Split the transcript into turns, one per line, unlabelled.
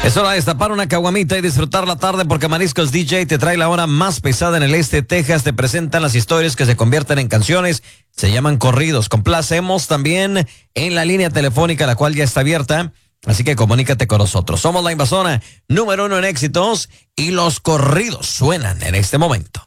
Es hora de destapar una caguamita y disfrutar la tarde porque Mariscos DJ te trae la hora más pesada en el este de Texas. Te presentan las historias que se convierten en canciones. Se llaman corridos. Complacemos también en la línea telefónica, la cual ya está abierta. Así que comunícate con nosotros. Somos la invasora número 1 en éxitos y los corridos suenan en este momento.